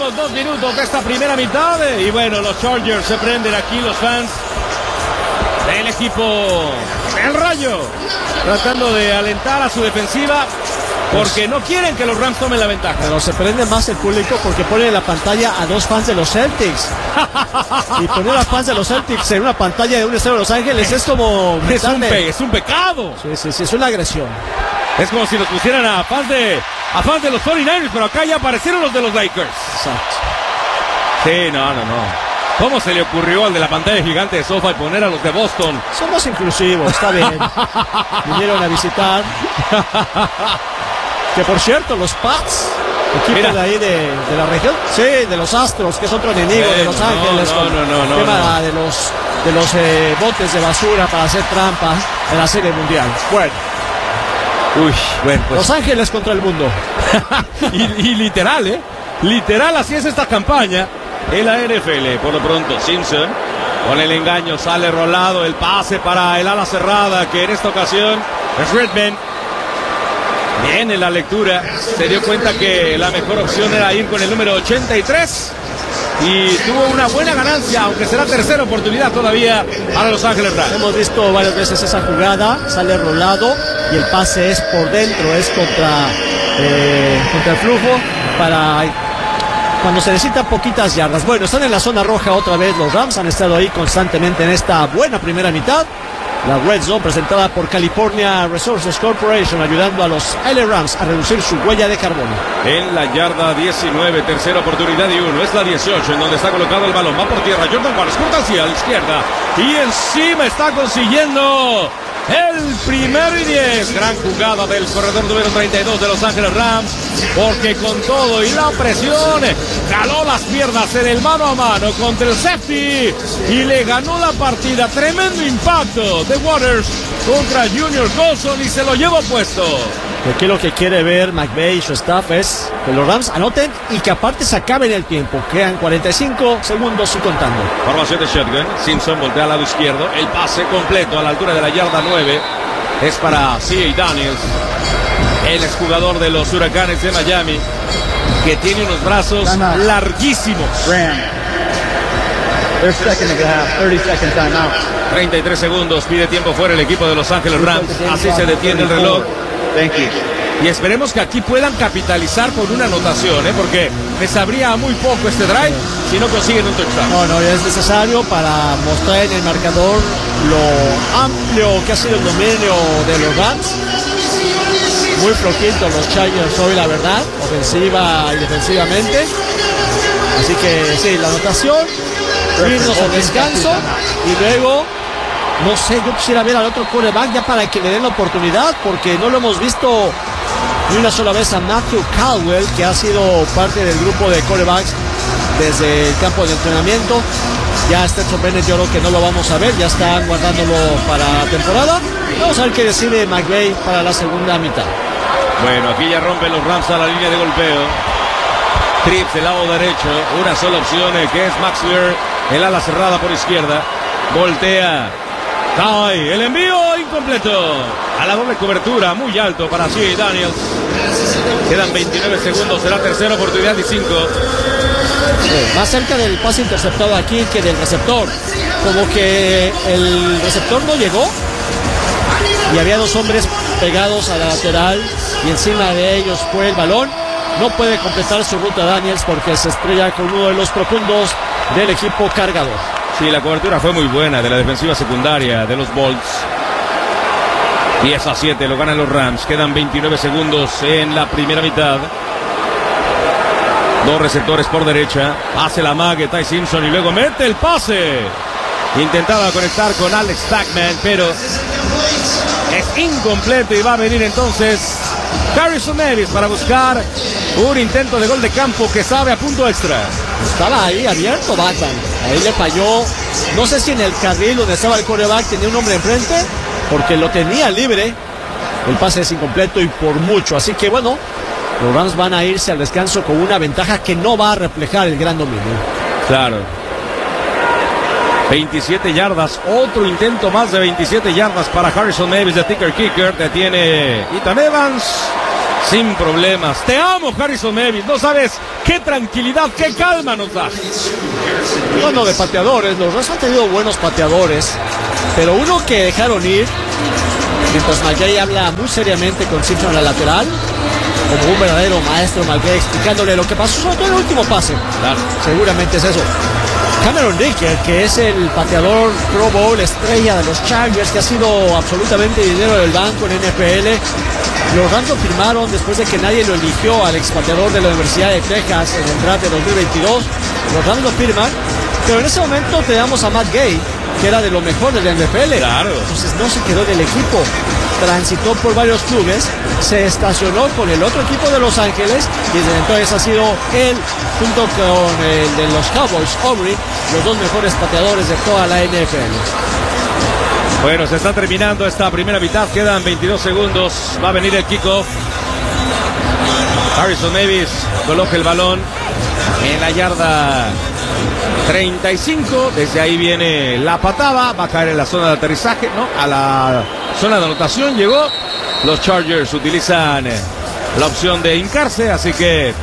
últimos 2 minutos de esta primera mitad. Y bueno, los Chargers se prenden aquí, los fans del equipo El Rayo, tratando de alentar a su defensiva, porque no quieren que los Rams tomen la ventaja. Pero se prende más el público porque pone en la pantalla a 2 fans de los Celtics. Y poner a fans de los Celtics en una pantalla de un estadio de Los Ángeles es como... Es un pecado. Sí, es una agresión. Es como si nos pusieran a fans de los 49ers, pero acá ya aparecieron los de los Lakers. Exacto. Sí, no. ¿Cómo se le ocurrió al de la pantalla gigante de SoFi poner a los de Boston? Somos inclusivos, está bien. Vinieron a visitar. Que por cierto, los Pats, equipo de ahí de la región, sí, de los Astros, que es otro enemigo de Los Ángeles. No. Tema de los botes de basura para hacer trampa en la Serie Mundial. Bueno, pues. Los Ángeles contra el mundo. y literal, así es esta campaña en la NFL. Por lo pronto, Simpson con el engaño sale rolado, el pase para el ala cerrada, que en esta ocasión es Redman. Bien en la lectura, se dio cuenta que la mejor opción era ir con el número 83 y tuvo una buena ganancia, aunque será tercera oportunidad todavía para Los Ángeles Rams. Hemos visto varias veces esa jugada, sale rolado y el pase es por dentro, es contra el flujo para cuando se necesitan poquitas yardas. Bueno, están en la zona roja otra vez los Rams, han estado ahí constantemente en esta buena primera mitad. La Red Zone presentada por California Resources Corporation, ayudando a los LA Rams a reducir su huella de carbono. En la yarda 19, tercera oportunidad y 1, es la 18 en donde está colocado el balón, va por tierra, Jordan Barnes corta hacia la izquierda y encima está consiguiendo el 1-y-10. Gran jugada del corredor número 32 de Los Ángeles Rams, porque con todo y la presión jaló las piernas en el mano a mano contra el safety y le ganó la partida. Tremendo impacto de Waters contra Junior Colson y se lo lleva puesto. Aquí lo que quiere ver McVay y su staff es que los Rams anoten y que aparte se acaben el tiempo. Quedan 45 segundos y contando. Formación de shotgun. Simpson voltea al lado izquierdo. El pase completo a la altura de la yarda 9 es para C.A. Daniels, el exjugador de los Huracanes de Miami, que tiene unos brazos larguísimos. 33 segundos, pide tiempo fuera el equipo de Los Ángeles Rams. Así se detiene el reloj. Y esperemos que aquí puedan capitalizar con una anotación, porque les sabría muy poco este drive si no consiguen un touchdown. No, es necesario para mostrar en el marcador lo amplio que ha sido el dominio de los Rams. Muy flojito los Chargers hoy, la verdad, ofensiva y defensivamente. Así que sí, la anotación, irnos al descanso y luego... No sé, yo quisiera ver al otro quarterback ya para que le den la oportunidad, porque no lo hemos visto ni una sola vez a Matthew Caldwell, que ha sido parte del grupo de quarterbacks desde el campo de entrenamiento. Ya Stetson Bennett yo creo que no lo vamos a ver, ya están guardándolo para la temporada. Vamos a ver qué decide McVay para la segunda mitad. Bueno, aquí ya rompen los Rams a la línea de golpeo. Trips del lado derecho, una sola opción que es Maxwell, el ala cerrada por izquierda. Voltea. Cae, el envío incompleto a la doble cobertura, muy alto para C.A. Daniels. Quedan 29 segundos, será tercera oportunidad y 5. Más cerca del pase interceptado aquí que del receptor. Como que el receptor no llegó y había 2 hombres pegados a la lateral y encima de ellos fue el balón. No puede completar su ruta Daniels porque se estrella con uno de los profundos del equipo cargador. Sí, la cobertura fue muy buena de la defensiva secundaria de los Bolts. 10-7 lo ganan los Rams. Quedan 29 segundos en la primera mitad. 2 receptores por derecha. Hace la mague Ty Simpson y luego mete el pase. Intentaba conectar con Alex Stackman, pero es incompleto y va a venir entonces Harrison Davis para buscar un intento de gol de campo que sabe a punto extra. Estaba ahí abierto Batman, ahí le falló, no sé si en el carril donde estaba el quarterback tenía un hombre enfrente, porque lo tenía libre. El pase es incompleto y por mucho, así que bueno, los Rams van a irse al descanso con una ventaja que no va a reflejar el gran dominio. Claro. 27 yardas, otro intento más de 27 yardas para Harrison Davis de Ticker Kicker. Detiene Ethan Evans sin problemas. Te amo, Harrison Mevis. No sabes qué tranquilidad, qué calma nos da. Bueno, de pateadores, los Rams han tenido buenos pateadores, pero uno que dejaron ir, mientras McVay habla muy seriamente con Simpson en la lateral, como un verdadero maestro McVay, explicándole lo que pasó, sobre todo en el último pase. Claro. Seguramente es eso. Cameron Dicker, que es el pateador Pro Bowl estrella de los Chargers, que ha sido absolutamente dinero del banco en NFL. Los Rams lo firmaron después de que nadie lo eligió al expateador de la Universidad de Texas en el draft de 2022. Los Rams lo firman, pero en ese momento tenemos a Matt Gay, que era de lo mejor del NFL. Claro. Entonces no se quedó en el equipo. Transitó por varios clubes, se estacionó con el otro equipo de Los Ángeles y desde entonces ha sido él, junto con el de los Cowboys, Aubrey, los dos mejores pateadores de toda la NFL. Bueno, se está terminando esta primera mitad, quedan 22 segundos, va a venir el kickoff. Harrison Mevis coloca el balón en la yarda 35, desde ahí viene la patada, va a caer en la zona de aterrizaje, ¿no? A la zona de anotación llegó. Los Chargers utilizan la opción de hincarse, así que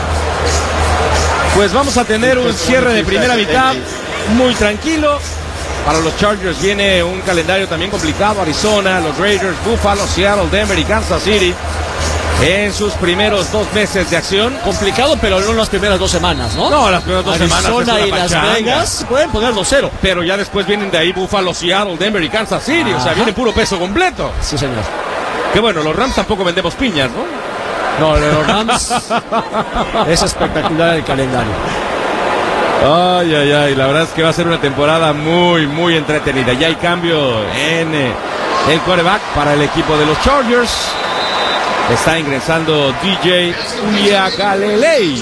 pues vamos a tener un cierre de primera mitad muy tranquilo. Para los Chargers viene un calendario también complicado: Arizona, los Raiders, Buffalo, Seattle, Denver y Kansas City en sus primeros 2 meses de acción. Complicado, pero no en las primeras 2 semanas, ¿no? No, las primeras 2 semanas. Arizona y Las Vegas pueden poner 2-0. Pero ya después vienen de ahí Buffalo, Seattle, Denver y Kansas City. O sea, viene puro peso completo. Sí, señor. Que bueno, los Rams tampoco vendemos piñas, ¿no? No, los Rams es espectacular el calendario. Ay, ay, ay, la verdad es que va a ser una temporada muy, muy entretenida. Ya hay cambio en el quarterback para el equipo de los Chargers. Está ingresando DJ Uiagalelei.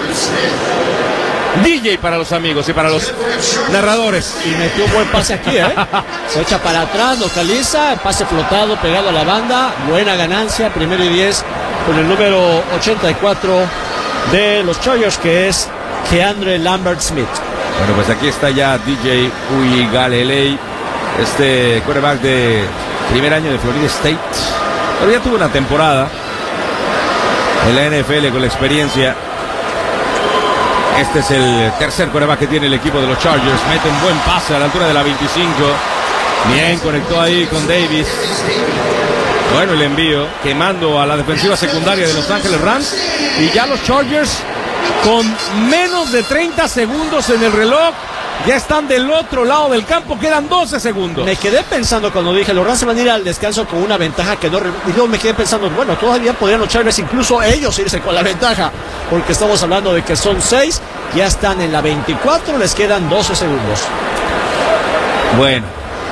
DJ para los amigos y para los narradores. Y metió un buen pase aquí, ¿eh? Se echa para atrás, localiza, pase flotado, pegado a la banda. Buena ganancia, 1º y 10 con el número 84 de los Chargers, que es Keandre Lambert Smith. Bueno, pues aquí está ya DJ Uiagalelei, este quarterback de primer año de Florida State. Pero ya tuvo una temporada en la NFL con la experiencia. Este es el tercer quarterback que tiene el equipo de los Chargers. Mete un buen pase a la altura de la 25. Bien, conectó ahí con Davis. Bueno, el envío quemando a la defensiva secundaria de Los Ángeles Rams. Y ya los Chargers, con menos de 30 segundos en el reloj, ya están del otro lado del campo. Quedan 12 segundos. Me quedé pensando cuando dije los Rams se van a ir al descanso con una ventaja que no. Y yo me quedé pensando, bueno, todavía podrían los Chargers incluso ellos irse con la ventaja, porque estamos hablando de que son 6, ya están en la 24, les quedan 12 segundos. Bueno,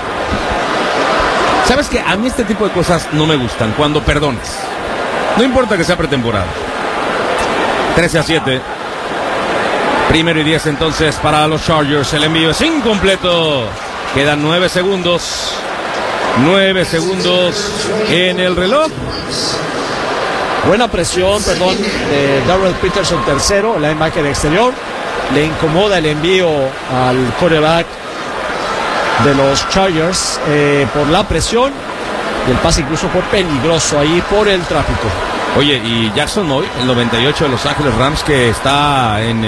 ¿sabes qué? A mí este tipo de cosas no me gustan, cuando perdones. No importa que sea pretemporada. 13-7. 1º y 10 entonces para los Chargers. El envío es incompleto. Quedan 9 segundos. 9 segundos en el reloj. Buena presión, de Darrell Peterson, tercero, el linebacker exterior. Le incomoda el envío al quarterback de los Chargers por la presión. Y el pase incluso fue peligroso ahí por el tráfico. Oye, y Jackson Moy, el 98 de Los Ángeles Rams, que está en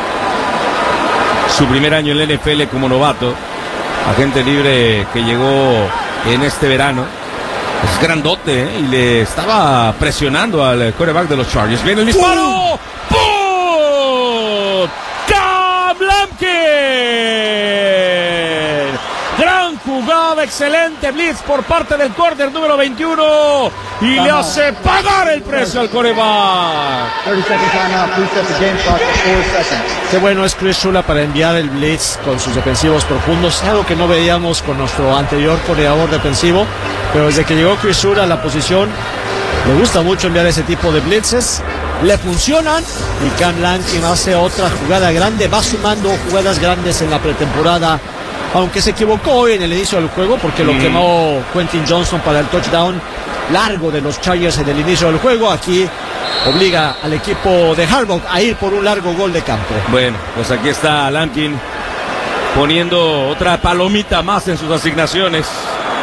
su primer año en la NFL como novato, agente libre que llegó en este verano, es grandote, y le estaba presionando al quarterback de los Chargers. Viene el disparo. ¡Pum! ¡Cam Lampkin! Gran jugada, excelente blitz por parte del quarter número 21 y le hace pagar el precio al quarterback. 30 seconds timeout, please set the game clock for 4 seconds. Qué bueno es Chris Shula para enviar el blitz con sus defensivos profundos, algo que no veíamos con nuestro anterior coordinador defensivo, pero desde que llegó Chris Shula a la posición, le gusta mucho enviar ese tipo de blitzes, le funcionan, y Cam Lampkin hace otra jugada grande, va sumando jugadas grandes en la pretemporada, aunque se equivocó hoy en el inicio del juego porque lo quemó Quentin Johnston para el touchdown largo de los Chargers en el inicio del juego. Aquí obliga al equipo de Harbaugh a ir por un largo gol de campo. Bueno, pues aquí está Lampkin poniendo otra palomita más en sus asignaciones.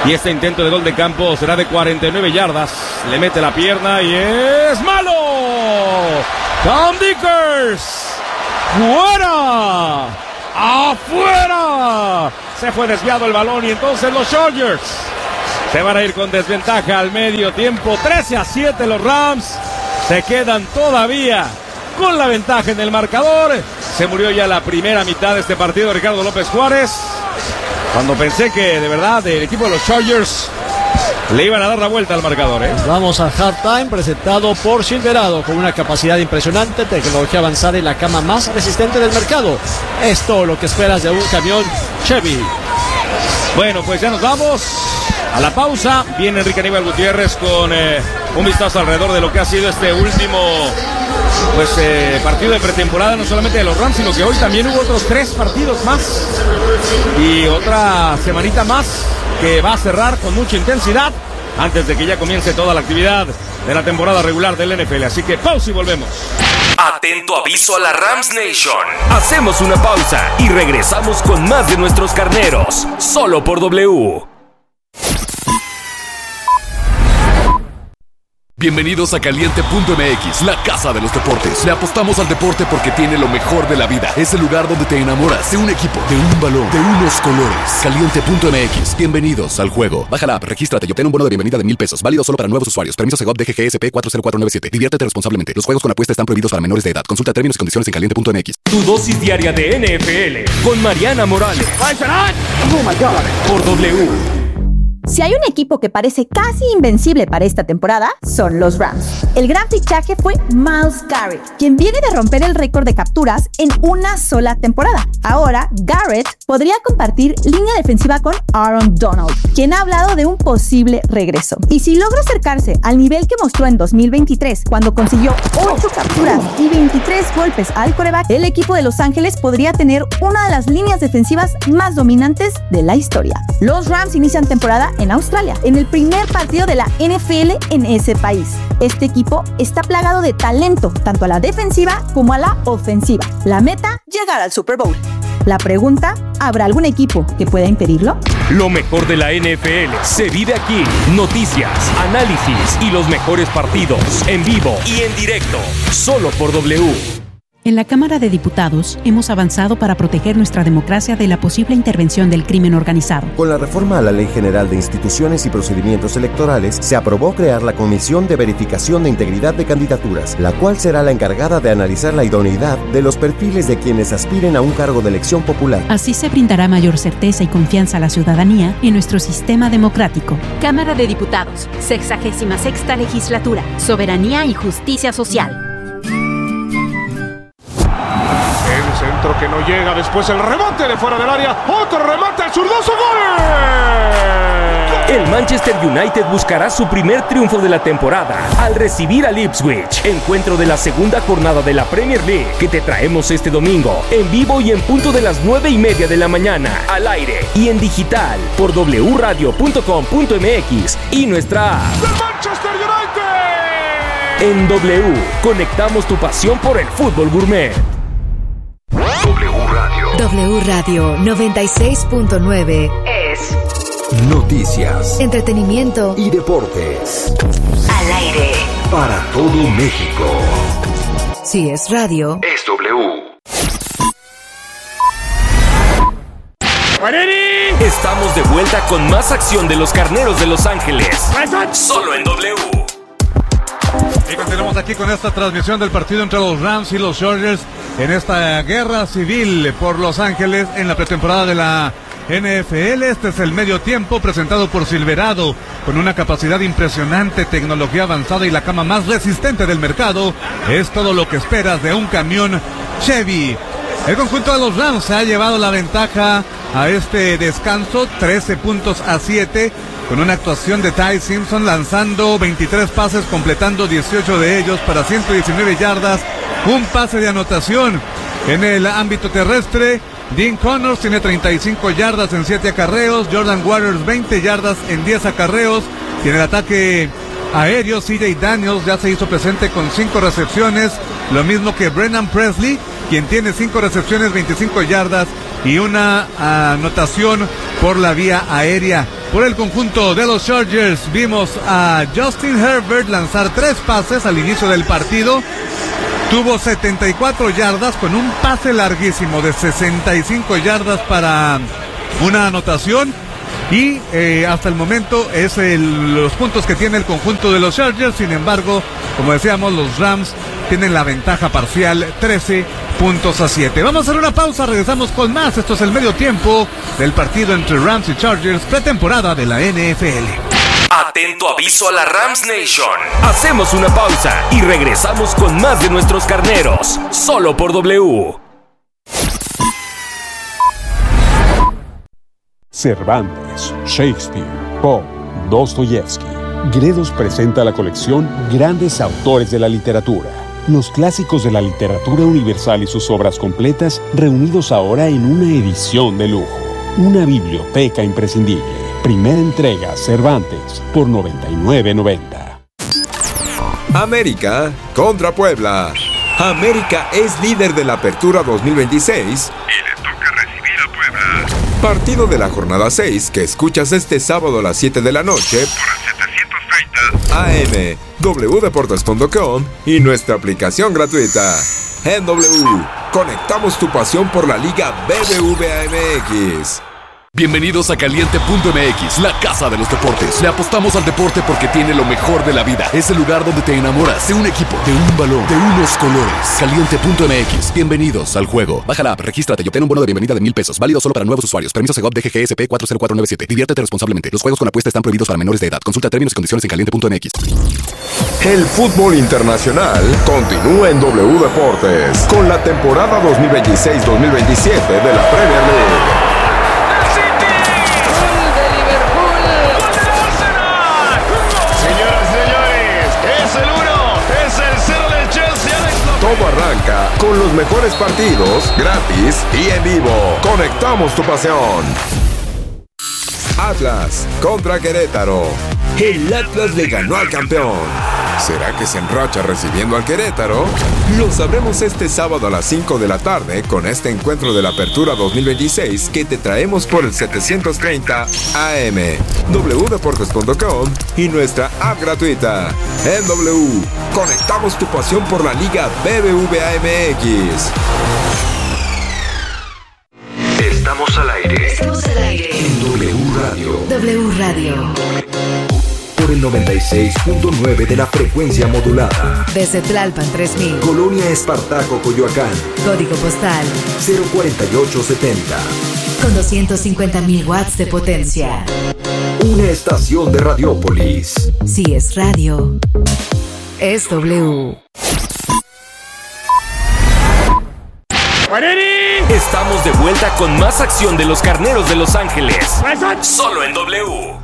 Y este intento de gol de campo será de 49 yardas. Le mete la pierna y es malo. Tom Dickers. ¡Fuera! ¡Afuera! Se fue desviado el balón y entonces los Chargers se van a ir con desventaja al medio tiempo. 13-7 los Rams. Se quedan todavía con la ventaja en el marcador. Se murió ya la primera mitad de este partido Ricardo López Juárez. Cuando pensé que de verdad el equipo de los Chargers le iban a dar la vuelta al marcador. Vamos al halftime presentado por Silverado con una capacidad impresionante, tecnología avanzada y la cama más resistente del mercado. Es todo lo que esperas de un camión Chevy. Bueno, pues ya nos vamos a la pausa. Viene Enrique Aníbal Gutiérrez con un vistazo alrededor de lo que ha sido este último partido de pretemporada, no solamente de los Rams, sino que hoy también hubo otros 3 partidos más y otra semanita más que va a cerrar con mucha intensidad antes de que ya comience toda la actividad de la temporada regular del NFL. Así que pausa y volvemos. Atento aviso a la Rams Nation. Hacemos una pausa y regresamos con más de nuestros carneros, solo por W. Bienvenidos a Caliente.mx, la casa de los deportes. Le apostamos al deporte porque tiene lo mejor de la vida. Es el lugar donde te enamoras de un equipo, de un balón, de unos colores. Caliente.mx, bienvenidos al juego. Baja la app, regístrate y obtén un bono de bienvenida de $1,000. Válido solo para nuevos usuarios. Permiso Segov DGGSP 40497. Diviértete responsablemente. Los juegos con apuesta están prohibidos para menores de edad. Consulta términos y condiciones en Caliente.mx. Tu dosis diaria de NFL con Mariana Morales. Por W. Si hay un equipo que parece casi invencible para esta temporada, son los Rams. El gran fichaje fue Myles Garrett, quien viene de romper el récord de capturas en una sola temporada. Ahora, Garrett podría compartir línea defensiva con Aaron Donald, quien ha hablado de un posible regreso. Y si logra acercarse al nivel que mostró en 2023, cuando consiguió 8 capturas y 23 golpes al quarterback, el equipo de Los Ángeles podría tener una de las líneas defensivas más dominantes de la historia. Los Rams inician temporada en Australia, en el primer partido de la NFL en ese país. Este equipo está plagado de talento, tanto a la defensiva como a la ofensiva. La meta, llegar al Super Bowl. La pregunta, ¿habrá algún equipo que pueda impedirlo? Lo mejor de la NFL se vive aquí. Noticias, análisis y los mejores partidos en vivo y en directo, solo por W. En la Cámara de Diputados hemos avanzado para proteger nuestra democracia de la posible intervención del crimen organizado. Con la reforma a la Ley General de Instituciones y Procedimientos Electorales, se aprobó crear la Comisión de Verificación de Integridad de Candidaturas, la cual será la encargada de analizar la idoneidad de los perfiles de quienes aspiren a un cargo de elección popular. Así se brindará mayor certeza y confianza a la ciudadanía en nuestro sistema democrático. Cámara de Diputados, 66ª Legislatura, Soberanía y Justicia Social. Centro que no llega, después el remate de fuera del área, otro remate, el zurdazo, ¡gol! El Manchester United buscará su primer triunfo de la temporada al recibir al Ipswich, encuentro de la segunda jornada de la Premier League que te traemos este domingo, en vivo y en punto de las 9:30 de la mañana, al aire y en digital por wradio.com.mx y nuestra app. ¡El Manchester United! En W, conectamos tu pasión por el fútbol gourmet. W Radio 96.9 es noticias, entretenimiento y deportes. Al aire para todo México. Si es radio, es W. Estamos de vuelta con más acción de los Carneros de Los Ángeles. Solo en W. Y continuamos aquí con esta transmisión del partido entre los Rams y los Chargers en esta guerra civil por Los Ángeles en la pretemporada de la NFL. Este es el medio tiempo presentado por Silverado con una capacidad impresionante, tecnología avanzada y la cama más resistente del mercado. Es todo lo que esperas de un camión Chevy. El conjunto de los Rams se ha llevado la ventaja a este descanso, 13-7, con una actuación de Ty Simpson lanzando 23 pases, completando 18 de ellos para 119 yardas, un pase de anotación. En el ámbito terrestre, Dean Connors tiene 35 yardas en 7 acarreos, Jordan Waters 20 yardas en 10 acarreos, y en el ataque aéreo, CJ Daniels ya se hizo presente con 5 recepciones, lo mismo que Brennan Presley, quien tiene 5 recepciones, 25 yardas y una anotación por la vía aérea. Por el conjunto de los Chargers vimos a Justin Herbert lanzar 3 pases al inicio del partido. Tuvo 74 yardas con un pase larguísimo de 65 yardas para una anotación. Y hasta el momento es los puntos que tiene el conjunto de los Chargers. Sin embargo, como decíamos, los Rams tienen la ventaja parcial 13-7. Vamos a hacer una pausa, regresamos con más. Esto es el medio tiempo del partido entre Rams y Chargers, pretemporada de la NFL. Atento aviso a la Rams Nation. Hacemos una pausa y regresamos con más de nuestros carneros, solo por W. Cervantes, Shakespeare, Poe, Dostoyevsky. Gredos presenta la colección Grandes Autores de la Literatura. Los clásicos de la literatura universal y sus obras completas reunidos ahora en una edición de lujo. Una biblioteca imprescindible. Primera entrega Cervantes por $99.90. América contra Puebla. América es líder de la Apertura 2026 y le toca recibir a Puebla. Partido de la jornada 6 que escuchas este sábado a las 7 de la noche por el 730 AM, wdeportes.com y nuestra aplicación gratuita. En W, conectamos tu pasión por la Liga BBVA MX. Bienvenidos a Caliente.mx, la casa de los deportes. Le apostamos al deporte porque tiene lo mejor de la vida. Es el lugar donde te enamoras de un equipo, de un balón, de unos colores. Caliente.mx, bienvenidos al juego. Baja la app, regístrate y obtén un bono de bienvenida de $1,000. Válido solo para nuevos usuarios. Permiso Segov DGGSP 40497. Diviértete responsablemente. Los juegos con apuesta están prohibidos para menores de edad. Consulta términos y condiciones en Caliente.mx. El fútbol internacional continúa en W Deportes con la temporada 2026-2027 de la Premier League. Todo arranca con los mejores partidos, gratis y en vivo. Conectamos tu pasión. Atlas contra Querétaro. El Atlas le ganó al campeón. ¿Será que se enracha recibiendo al Querétaro? Lo sabremos este sábado a las 5 de la tarde con este encuentro de la Apertura 2026 que te traemos por el 730 AM, wdeportes.com y nuestra app gratuita. En W, conectamos tu pasión por la Liga BBVA MX. Estamos al aire. Estamos al aire. En W Radio. W Radio. Por el 96.9 de la frecuencia modulada. Desde Tlalpan 3000. Colonia Espartaco, Coyoacán. Código postal 04870. con 250.000 watts de potencia. Una estación de Radiópolis. Si es radio, es W. Estamos de vuelta con más acción de los Carneros de Los Ángeles. Solo en W.